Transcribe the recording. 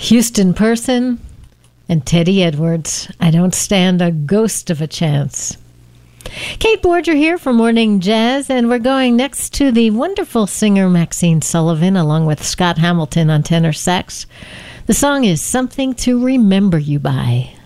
Houston Person and Teddy Edwards. I don't stand a ghost of a chance. Kate Borger here for Morning Jazz, and we're going next to the wonderful singer Maxine Sullivan along with Scott Hamilton on tenor sax. The song is Something to Remember You By.